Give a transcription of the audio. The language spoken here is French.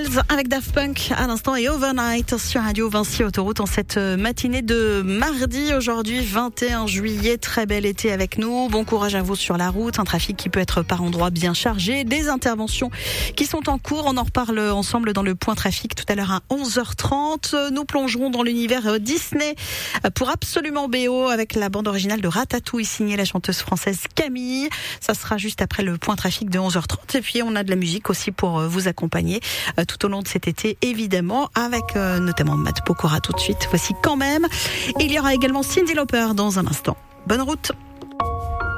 Hills avec Daft Punk à l'instant et Overnight sur Radio Vinci Autoroute en cette matinée de mardi, aujourd'hui 21 juillet. Très bel été avec nous. Bon courage à vous sur la route. Un trafic qui peut être par endroits bien chargé. Des interventions qui sont en cours. On en reparle ensemble dans le point trafic tout à l'heure à 11h30. Nous plongerons dans l'univers Disney pour Absolument BO avec la bande originale de Ratatouille signée la chanteuse française Camille. Ça sera juste après le point trafic de 11h30. Et puis on a de la musique aussi pour vous accompagner tout au long de cet été, évidemment, avec notamment Matt Pokora tout de suite. Voici Quand même. Et il y aura également Cyndi Lauper dans un instant. Bonne route.